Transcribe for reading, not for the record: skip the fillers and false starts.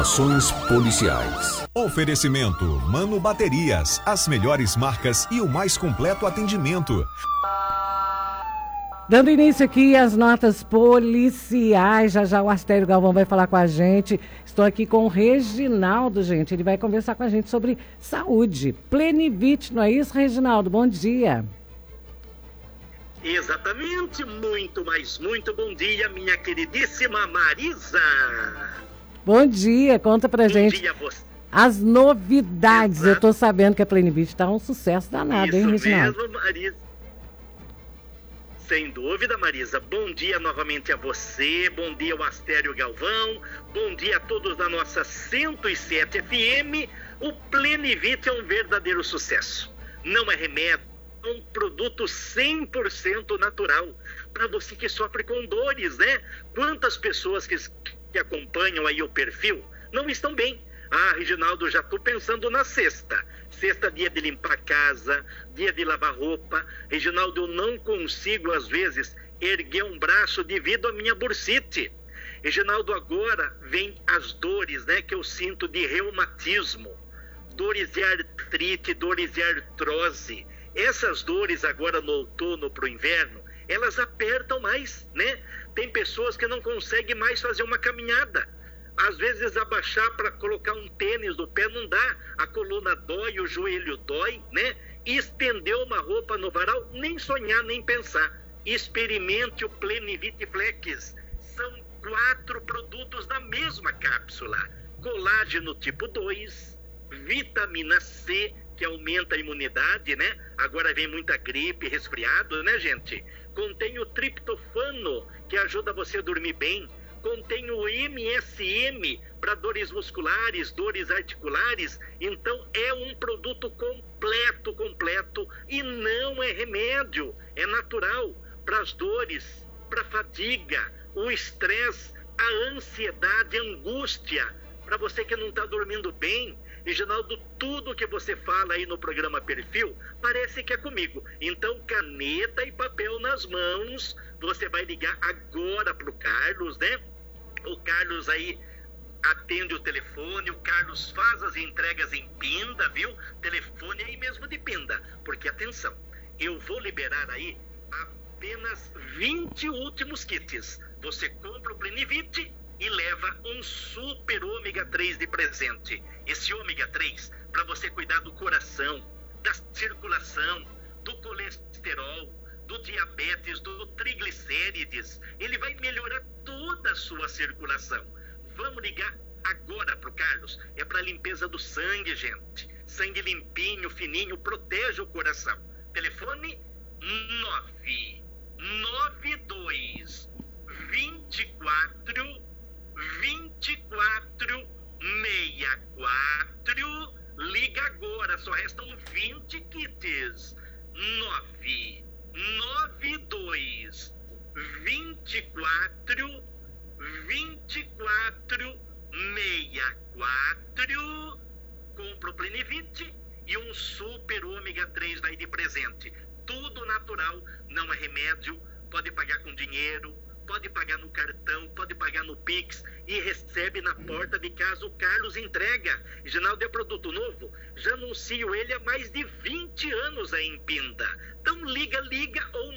Ações policiais. Oferecimento Mano Baterias, as melhores marcas e o mais completo atendimento. Dando início aqui às notas policiais, já o Astério Galvão vai falar com a gente. Estou aqui com o Reginaldo, gente. Ele vai conversar com a gente sobre saúde. Plenivit, não é isso, Reginaldo? Bom dia. Exatamente, muito bom dia, minha queridíssima Marisa. Bom dia, conta pra gente. Bom dia, você. As novidades. Exato. Eu tô sabendo que a Plenivit tá um sucesso danado, hein, Reginaldo? Isso mesmo, Marisa. Sem dúvida, Marisa. Bom dia novamente a você, bom dia ao Astério Galvão, bom dia a todos da nossa 107 FM. O Plenivit é um verdadeiro sucesso. Não é remédio, é um produto 100% natural. Para você que sofre com dores, né? Quantas pessoas que acompanham aí o perfil não estão bem? Ah, Reginaldo, já estou pensando na sexta. Sexta, dia de limpar a casa, dia de lavar roupa. Reginaldo, eu não consigo, às vezes, erguer um braço devido à minha bursite. Reginaldo, agora vem as dores, né, que eu sinto de reumatismo. Dores de artrite, dores de artrose. Essas dores agora no outono para o inverno, elas apertam mais, né? Tem pessoas que não conseguem mais fazer uma caminhada. Às vezes abaixar para colocar um tênis no pé não dá, a coluna dói, o joelho dói, né? E estender uma roupa no varal, nem sonhar, nem pensar. Experimente o Plenivit Flex. São 4 produtos na mesma cápsula. Colágeno tipo 2, vitamina C, que aumenta a imunidade, né? Agora vem muita gripe, resfriado, né, gente? Contém o triptofano, que ajuda você a dormir bem. Contém o MSM para dores musculares, dores articulares. Então é um produto completo e não é remédio, é natural para as dores, para a fadiga, o estresse, a ansiedade, a angústia, para você que não está dormindo bem. Reginaldo, tudo que você fala aí no programa Perfil parece que é comigo. Então, caneta e papel nas mãos. Você vai ligar agora pro Carlos, né? O Carlos aí atende o telefone, o Carlos faz as entregas em Pinda, viu? Telefone aí mesmo de Pinda. Porque, atenção, eu vou liberar aí apenas 20 últimos kits. Você compra o Plenivit e leva um super ômega 3 de presente. Esse ômega 3 para você cuidar do coração, da circulação, do colesterol, do diabetes, do triglicérides. Ele vai melhorar toda a sua circulação. Vamos ligar agora pro Carlos. É para limpeza do sangue, gente. Sangue limpinho, fininho, protege o coração. Telefone 992 24 64. Liga agora, só restam 20 kits. 992 24 64. Compra o Plenivit e um super ômega 3 daí de presente. Tudo natural, não é remédio. Pode pagar com dinheiro, pode pagar no cartão, pode pagar no Pix e recebe na porta de casa. O Carlos entrega. Reginaldo, é produto novo? Já anuncio ele há mais de 20 anos aí em Pinda. Então liga ou